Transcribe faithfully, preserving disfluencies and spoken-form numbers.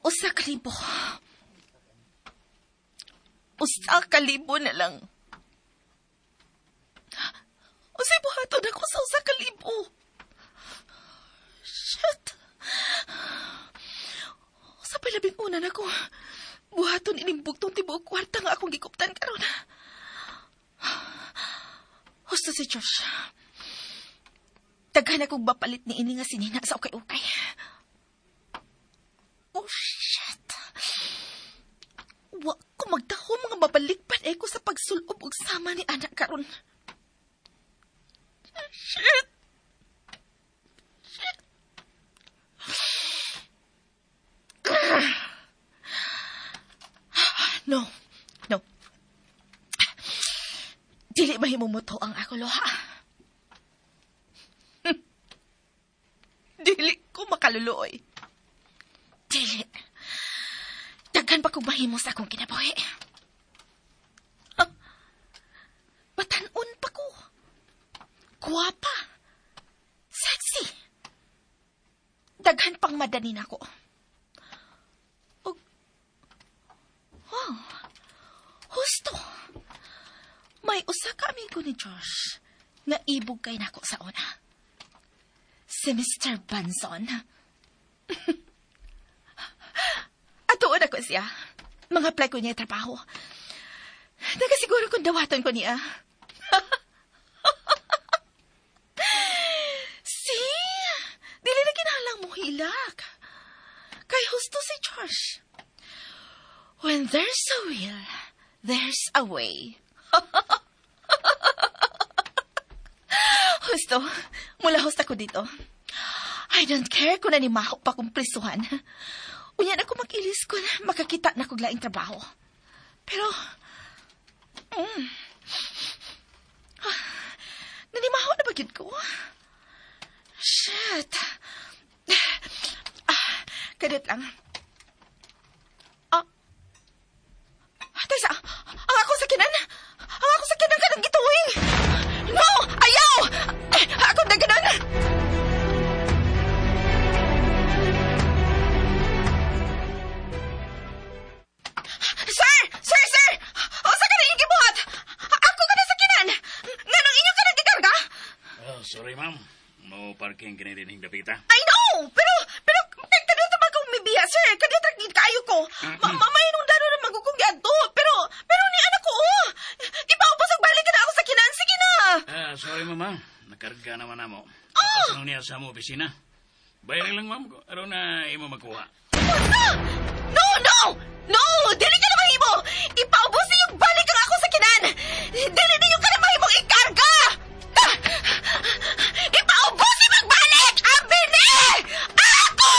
Usa ka libo. Usa ka libo na lang. Usay buhaton ako sa usa ka libo. Shit. Usa pa labing una na ko. Buhaton inimbog tong tibuok kwarta nga akong gikuptan karon. Husto si Josh. Daghan akong bapalit ni ini nga sinina sa ukay-ukay. Oh, shit. Wa ko magdaho mga mabalikpan eh ko sa pagsulob og sama ni anak karon. Shit. Shit. No. No. Dili mahimumuto ang ako, Loha. Dili ko makaluluoy. Dili. Daghan pa kong mahimo sa akong kinabuhi. Huh? Batanon pa ko. Guwapa. Sexy. Daghan pang madanin ako. Og... Wow. Husto. May usa ka amigo ni Josh nga ibog kay nako sa una. Si Mister Banson. Atuon ako siya. Mga apply ko niya trabaho. Nagasiguro kong dawaton ko niya. See? Dili na kinahalang mo hilak. Kay husto si Josh. When there's a will, there's a way. Husto, mula host ako dito. I don't care kung nanimaho pa kong prisuhan. Unya na ako mag-ilis ko na makakita na kong laing trabaho. Pero, mm, ah, nanimaho na ba yun ko? Shit. Ah, kadit lang. Ah, Tessa, ang akong sakinan. Ang akong sakinan ka ng gituwing. No! Ayaw! Eh, ako na ganun! Sir! Sir, sir! O, sa ka na yung gibuhat? Ako ka na sakinan! Nga nung inyo ka na gikarga? Oh, sorry, ma'am. Mo parking kini din dapita. I know! Pero, pero, nagtanong naman kong mibiya, sir. Kagitagid kayo ko. Mamay nung daro na magugong gato. Pero, pero ni anak ko, oh! Ipaupasag balik ka na ako sakinan. Sige na! Ah, sorry, mama. Nakarga naman na mo. Oh! Tapos niya sa mo opisina. Bayarin lang, ma'am. Araw na imo magkuha. Basta! No, no!